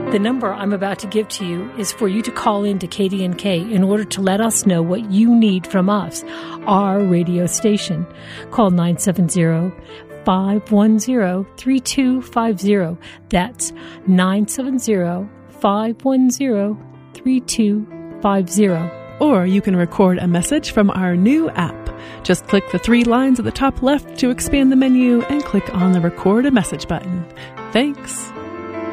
The number I'm about to give to you is for you to call in to KDNK in order to let us know what you need from us, our radio station. Call 970-510-3250. That's 970-510-3250. Or you can record a message from our new app. Just click the 3 lines at the top left to expand the menu and click on the Record a Message button. Thanks.